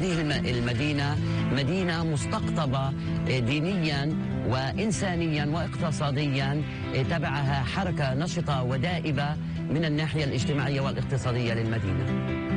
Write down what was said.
هذه المدينة مدينة مستقطبة دينيا وإنسانيا واقتصاديا، تبعها حركة نشطة ودائبة من الناحية الاجتماعية والاقتصادية للمدينة.